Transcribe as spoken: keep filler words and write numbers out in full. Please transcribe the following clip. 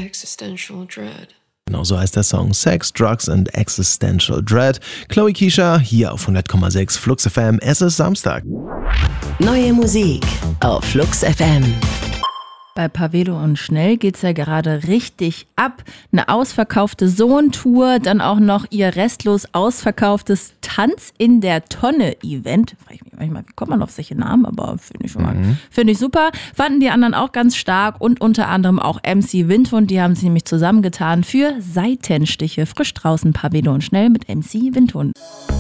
Existential Dread. Genau so heißt der Song. Sex, Drugs and Existential Dread. Chloe Keisha hier auf hundert Komma sechs Flux F M. Es ist Samstag. Neue Musik auf Flux F M. Bei Pavelo und Schnell geht's ja gerade richtig ab. Eine ausverkaufte Sohn-Tour, dann auch noch ihr restlos ausverkauftes Tanz in der Tonne-Event. Frage ich mich manchmal, wie kommt man auf solche Namen? Aber finde ich schon mal, Mhm. finde ich super. Fanden die anderen auch ganz stark und unter anderem auch M C Windhund. Die haben sich nämlich zusammengetan für Seitenstiche. Frisch draußen Pavelo und Schnell mit M C Windhund.